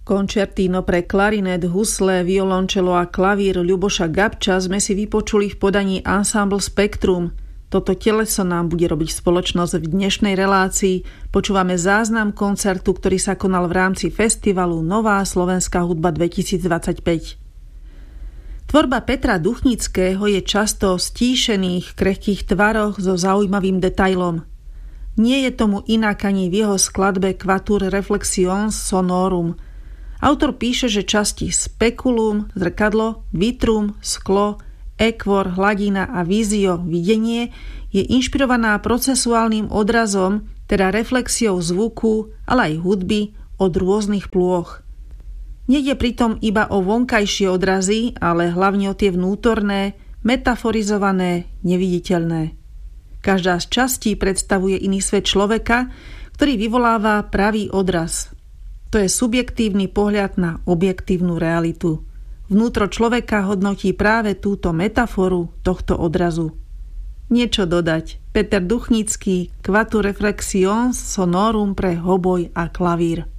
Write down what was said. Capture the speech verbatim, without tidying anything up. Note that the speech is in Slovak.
Končertíno pre klarinet, husle, violončelo a klavír Ľuboša Gabča sme si vypočuli v podaní Ensemble Spektrum. Toto teleso nám bude robiť spoločnosť v dnešnej relácii. Počúvame záznam koncertu, ktorý sa konal v rámci festivalu Nová slovenská hudba dvetisícdvadsaťpäť. Tvorba Petra Duchnického je často o stíšených, krehkých tvaroch so zaujímavým detailom. Nie je tomu inak ani v jeho skladbe Quatuor Reflexions Sonorum. Autor píše, že časti speculum, zrkadlo, vitrum, sklo, ekvor, hladina a vízio, videnie, je inšpirovaná procesuálnym odrazom, teda reflexiou zvuku, ale aj hudby od rôznych plôch. Nejde pritom iba o vonkajšie odrazy, ale hlavne o tie vnútorné, metaforizované, neviditeľné. Každá z častí predstavuje iný svet človeka, ktorý vyvoláva pravý odraz. To je subjektívny pohľad na objektívnu realitu. Vnútro človeka hodnotí práve túto metaforu tohto odrazu. Niečo dodať. Peter Duchnický, Quatuor Reflexions Sonorum pre hoboj a klavír.